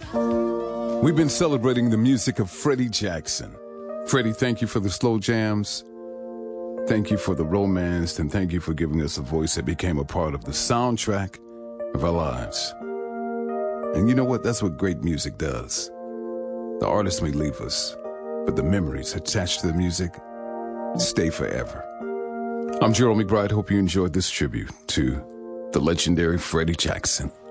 We've been celebrating the music of Freddie Jackson. Freddie, thank you for the slow jams. Thank you for the romance, and thank you for giving us a voice that became a part of the soundtrack of our lives. And you know what? That's what great music does. The artist may leave us, but the memories attached to the music stay forever. I'm Gerald McBride. Hope you enjoyed this tribute to the legendary Freddie Jackson.